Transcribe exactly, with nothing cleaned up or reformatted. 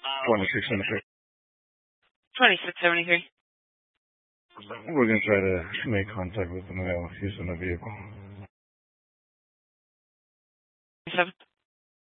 twenty-six seventy-three. twenty-six seventy-three. We're going to try to make contact with the male. He's in a vehicle. Seven.